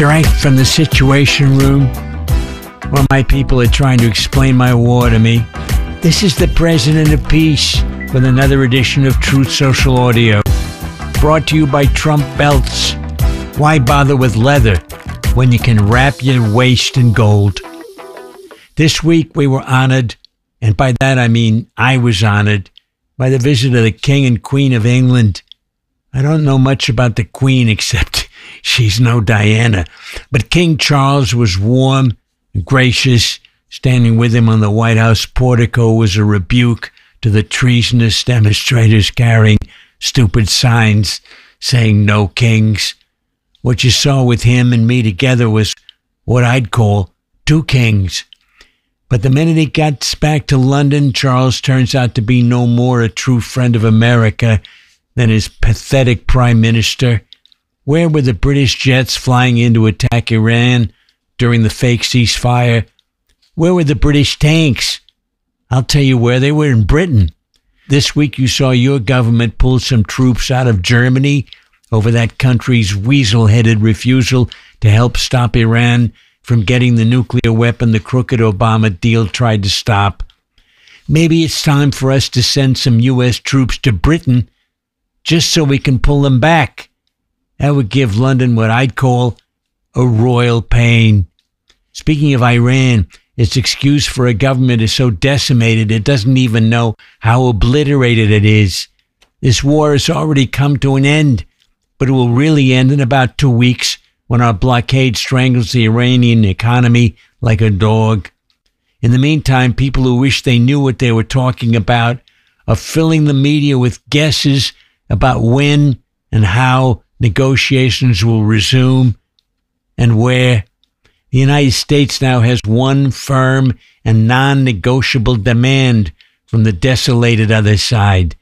Direct from the Situation Room, where my people are trying to explain my war to me. This is the President of Peace with another edition of Truth Social Audio. Brought to you by Trump Belts. Why bother with leather when you can wrap your waist in gold? This week we were honored, and by that I mean I was honored, by the visit of the King and Queen of England. I don't know much about the Queen except she's no Diana. But King Charles was warm and gracious. Standing with him on the White House portico was a rebuke to the treasonous demonstrators carrying stupid signs saying no kings. What you saw with him and me together was what I'd call two kings. But the minute he gets back to London, Charles turns out to be no more a true friend of America than his pathetic prime minister. Where were the British jets flying in to attack Iran during the fake ceasefire? Where were the British tanks? I'll tell you where they were: in Britain. This week you saw your government pull some troops out of Germany over that country's weasel-headed refusal to help stop Iran from getting the nuclear weapon the crooked Obama deal tried to stop. Maybe it's time for us to send some U.S. troops to Britain just so we can pull them back. That would give London what I'd call a royal pain. Speaking of Iran, its excuse for a government is so decimated it doesn't even know how obliterated it is. This war has already come to an end, but it will really end in about 2 weeks when our blockade strangles the Iranian economy like a dog. In the meantime, people who wish they knew what they were talking about are filling the media with guesses about when and how negotiations will resume and where. The United States now has one firm and non-negotiable demand from the desolated other side.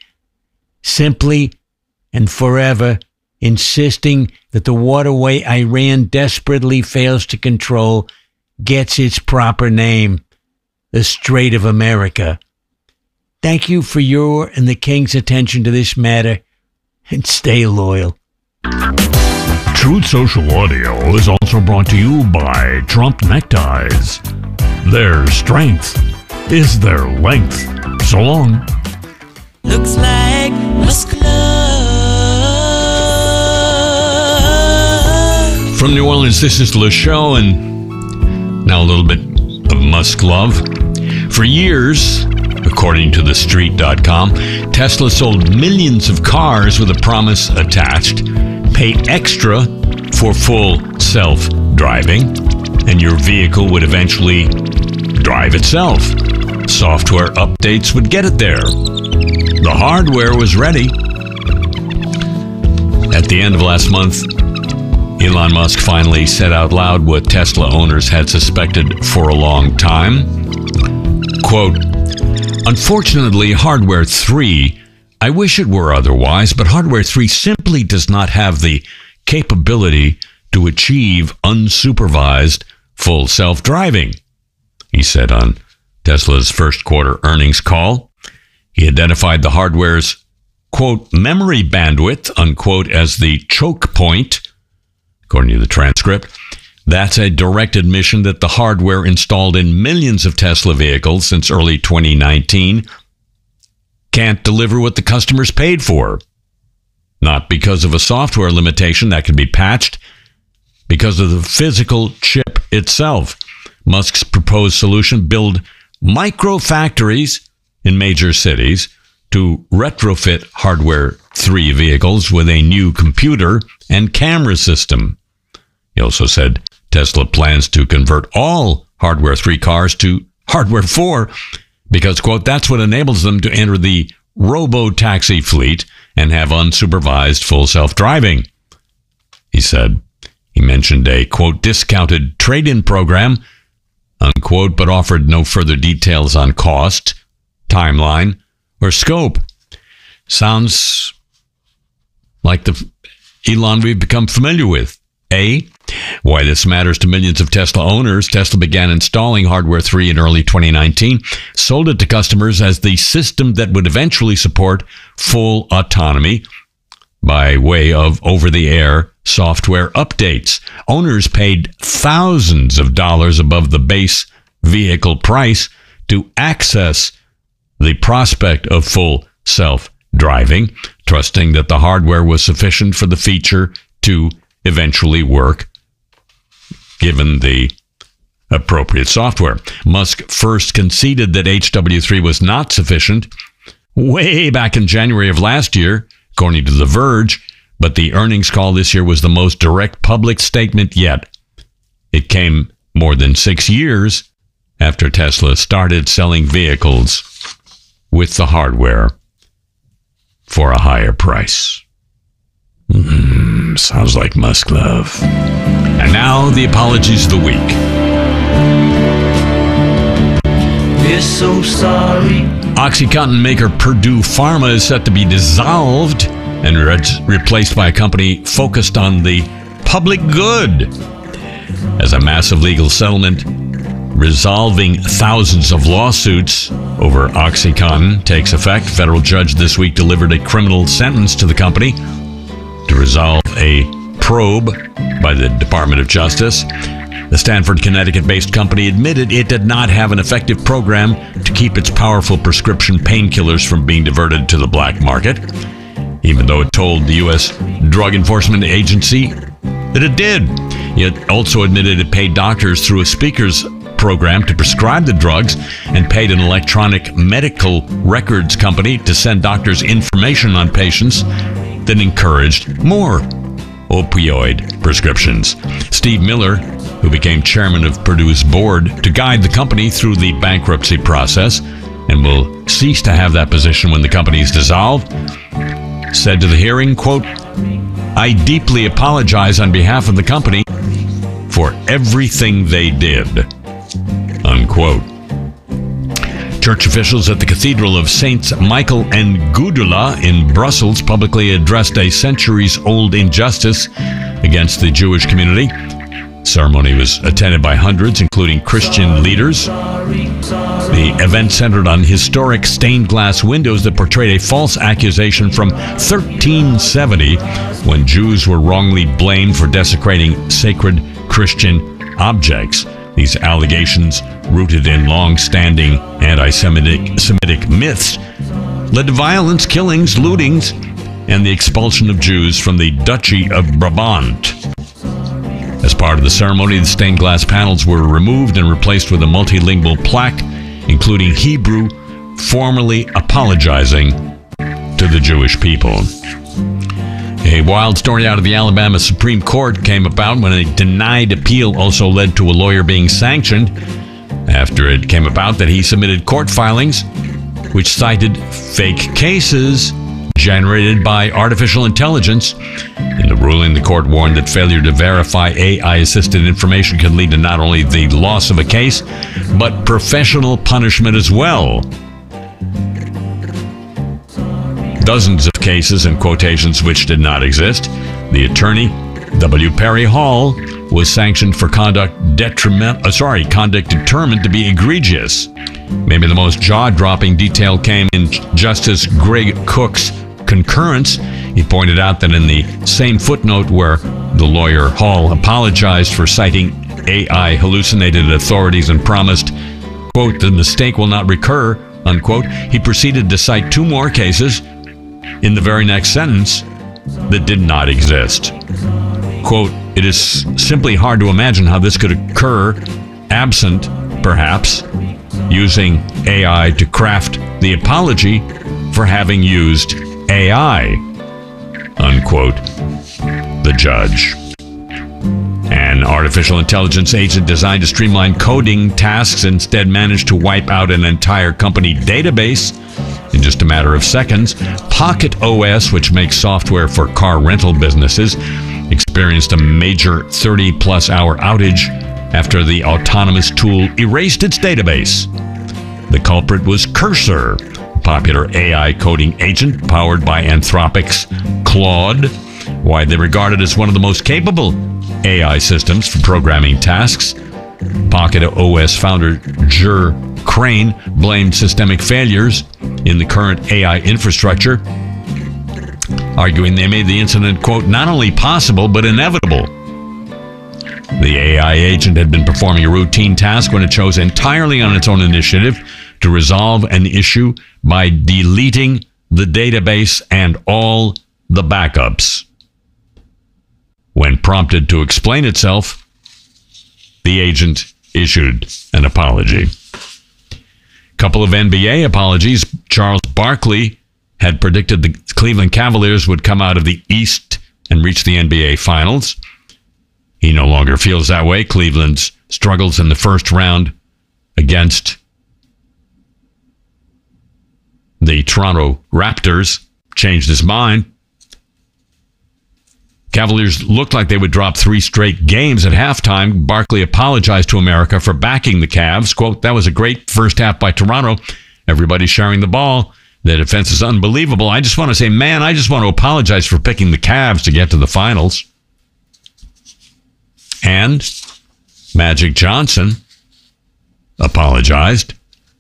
Simply and forever insisting that the waterway Iran desperately fails to control gets its proper name, the Strait of America. Thank you for your and the King's attention to this matter, and stay loyal. Truth Social Audio is also brought to you by Trump Neckties. Their strength is their length. So long. Looks like Musk love. From New Orleans, this is Le Show, and now a little bit of Musk love. For years, according to TheStreet.com, Tesla sold millions of cars with a promise attached: pay extra for full self-driving, and your vehicle would eventually drive itself. Software updates would get it there. The hardware was ready. At the end of last month, Elon Musk finally said out loud what Tesla owners had suspected for a long time. Quote, "Unfortunately, Hardware 3, I wish it were otherwise, but Hardware 3 simply does not have the capability to achieve unsupervised full self-driving," he said on Tesla's first quarter earnings call. He identified the hardware's, quote, "memory bandwidth," unquote, as the choke point. According to the transcript, that's a direct admission that the hardware installed in millions of Tesla vehicles since early 2019 can't deliver what the customers paid for. Not because of a software limitation that can be patched, because of the physical chip itself. Musk's proposed solution: build micro factories in major cities to retrofit Hardware 3 vehicles with a new computer and camera system. He also said Tesla plans to convert all Hardware 3 cars to Hardware 4 because, quote, "that's what enables them to enter the robo-taxi fleet and have unsupervised full self-driving," he said. He mentioned a, quote, "discounted trade-in program," unquote, but offered no further details on cost, timeline, or scope. Sounds like the Elon we've become familiar with. Why this matters to millions of Tesla owners: Tesla began installing Hardware 3 in early 2019, sold it to customers as the system that would eventually support full autonomy. by way of over-the-air software updates. Owners paid thousands of dollars above the base vehicle price to access the prospect of full self-driving, trusting that the hardware was sufficient for the feature to eventually work, given the appropriate software. Musk first conceded that HW3 was not sufficient way back in January of last year, according to The Verge, but the earnings call this year was the most direct public statement yet. It came more than 6 years after Tesla started selling vehicles with the hardware for a higher price. Sounds like Musk love. And now the apologies of the week. We're so sorry. OxyContin maker Purdue Pharma is set to be dissolved and replaced by a company focused on the public good. As a massive legal settlement resolving thousands of lawsuits over OxyContin takes effect, a federal judge this week delivered a criminal sentence to the company to resolve a probe by the Department of Justice. The Stanford, Connecticut-based company admitted it did not have an effective program to keep its powerful prescription painkillers from being diverted to the black market, even though it told the U.S. Drug Enforcement Agency that it did. It also admitted it paid doctors through a speakers program to prescribe the drugs and paid an electronic medical records company to send doctors information on patients that encouraged more opioid prescriptions. Steve Miller, who became chairman of Purdue's board to guide the company through the bankruptcy process and will cease to have that position when the company is dissolved, said to the hearing, quote, "I deeply apologize on behalf of the company for everything they did," unquote. Church officials at the Cathedral of Saints Michael and Gudula in Brussels publicly addressed a centuries-old injustice against the Jewish community. The ceremony was attended by hundreds, including Christian leaders. The event centered on historic stained glass windows that portrayed a false accusation from 1370, when Jews were wrongly blamed for desecrating sacred Christian objects. These allegations, rooted in long-standing anti-Semitic myths, led to violence, killings, lootings, and the expulsion of Jews from the Duchy of Brabant. As part of the ceremony, the stained glass panels were removed and replaced with a multilingual plaque, including Hebrew, formally apologizing to the Jewish people. A wild story out of the Alabama Supreme Court came about when a denied appeal also led to a lawyer being sanctioned after it came about that he submitted court filings which cited fake cases generated by artificial intelligence. In the ruling, the court warned that failure to verify AI-assisted information can lead to not only the loss of a case, but professional punishment as well. Dozens of cases and quotations which did not exist. The attorney, W. Perry Hall, was sanctioned for conduct determined to be egregious. Maybe the most jaw-dropping detail came in Justice Greg Cook's concurrence. He pointed out that in the same footnote where the lawyer Hall apologized for citing AI hallucinated authorities and promised, quote, "the mistake will not recur," unquote, he proceeded to cite two more cases in the very next sentence that did not exist. Quote, "It is simply hard to imagine how this could occur absent, perhaps, using AI to craft the apology for having used AI," unquote, the judge. An artificial intelligence agent designed to streamline coding tasks instead managed to wipe out an entire company database in just a matter of seconds. Pocket OS, which makes software for car rental businesses, experienced a major 30-plus hour outage after the autonomous tool erased its database. The culprit was Cursor, a popular AI coding agent powered by Anthropic's Claude, widely regarded as one of the most capable AI systems for programming tasks. Pocket OS founder Jer Crane blamed systemic failures in the current AI infrastructure. arguing they made the incident, quote, not only possible, but inevitable. The AI agent had been performing a routine task when it chose entirely on its own initiative to resolve an issue by deleting the database and all the backups. When prompted to explain itself, the agent issued an apology. Couple of NBA apologies. Charles Barkley had predicted the Cleveland Cavaliers would come out of the East and reach the NBA Finals. He no longer feels that way. Cleveland's struggles in the first round against the Toronto Raptors changed his mind. Cavaliers looked like they would drop 3 straight games at halftime. Barkley apologized to America for backing the Cavs. Quote, that was a great first half by Toronto. Everybody's sharing the ball. The defense is unbelievable. I just want to say, man, I just want to apologize for picking the Cavs to get to the finals. And Magic Johnson apologized.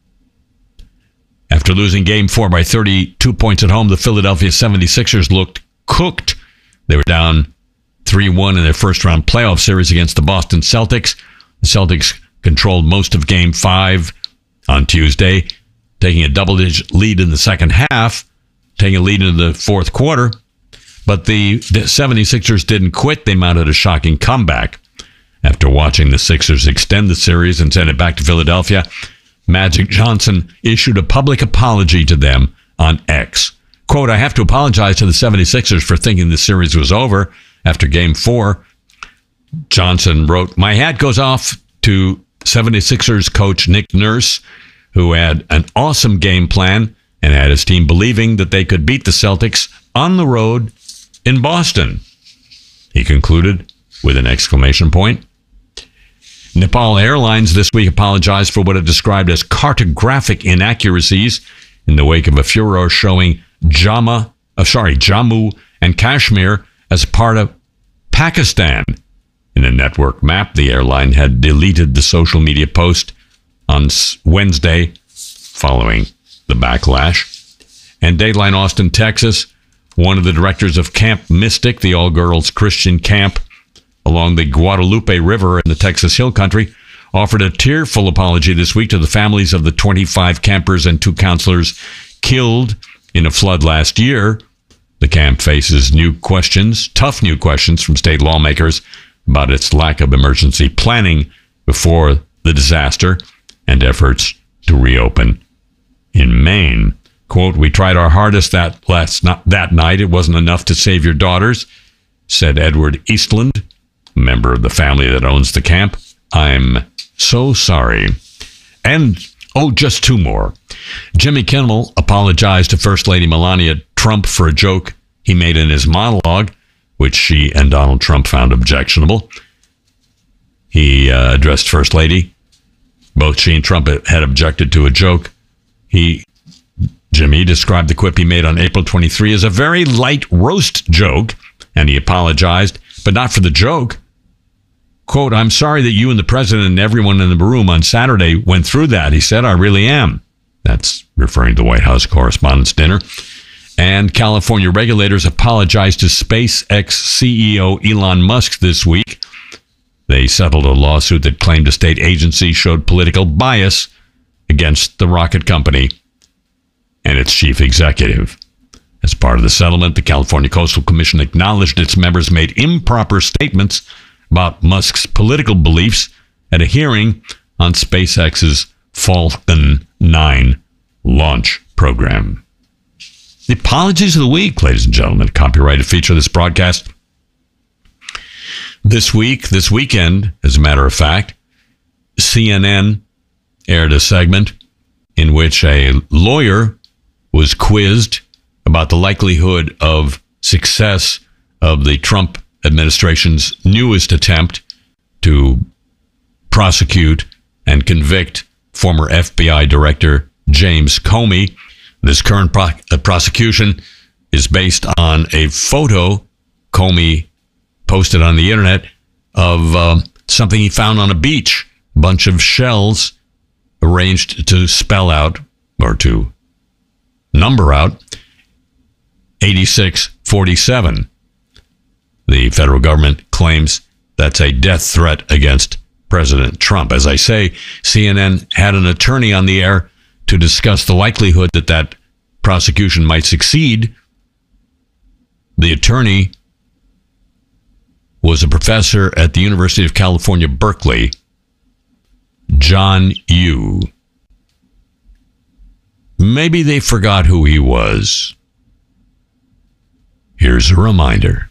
After losing Game 4 by 32 points at home, the Philadelphia 76ers looked cooked. They were down 3-1 in their first-round playoff series against the Boston Celtics. The Celtics controlled most of Game 5 on Tuesday, taking a double-digit lead in the second half, taking a lead into the fourth quarter. But the 76ers didn't quit. They mounted a shocking comeback. After watching the Sixers extend the series and send it back to Philadelphia, Magic Johnson issued a public apology to them on X. Quote, I have to apologize to the 76ers for thinking the series was over after Game 4. Johnson wrote, my hat goes off to 76ers coach Nick Nurse, who had an awesome game plan and had his team believing that they could beat the Celtics on the road in Boston. He concluded with an exclamation point. Nepal Airlines this week apologized for what it described as cartographic inaccuracies in the wake of a furor showing Jammu and Kashmir as part of Pakistan. In a network map, the airline had deleted the social media post on Wednesday following the backlash. And Dateline Austin, Texas, one of the directors of Camp Mystic, the all-girls Christian camp along the Guadalupe River in the Texas Hill Country, offered a tearful apology this week to the families of the 25 campers and 2 counselors killed in a flood last year. The camp faces tough new questions from state lawmakers about its lack of emergency planning before the disaster and efforts to reopen in Maine. Quote, we tried our hardest that night. It wasn't enough to save your daughters, said Edward Eastland, a member of the family that owns the camp. I'm so sorry. And, just 2 more. Jimmy Kimmel apologized to First Lady Melania Trump for a joke he made in his monologue, which she and Donald Trump found objectionable. He addressed First Lady. Both she and Trump had objected to a joke. Jimmy described the quip he made on April 23 as a very light roast joke, and he apologized, but not for the joke. Quote, I'm sorry that you and the president and everyone in the room on Saturday went through that. He said, I really am. That's referring to the White House Correspondents' Dinner. And California regulators apologized to SpaceX CEO Elon Musk this week. They settled a lawsuit that claimed a state agency showed political bias against the rocket company and its chief executive. As part of the settlement, the California Coastal Commission acknowledged its members made improper statements about Musk's political beliefs at a hearing on SpaceX's Falcon 9 launch program. The apologies of the week, ladies and gentlemen, copyrighted feature of this broadcast. This weekend, as a matter of fact, CNN aired a segment in which a lawyer was quizzed about the likelihood of success of the Trump administration's newest attempt to prosecute and convict former FBI Director James Comey. This current prosecution is based on a photo Comey posted on the internet of something he found on a beach, a bunch of shells arranged to spell out or to number out 86 47. The federal government claims that's a death threat against President Trump. As I say, CNN had an attorney on the air to discuss the likelihood that that prosecution might succeed. The attorney was a professor at the University of California, Berkeley, John Yoo. Maybe they forgot who he was. Here's a reminder.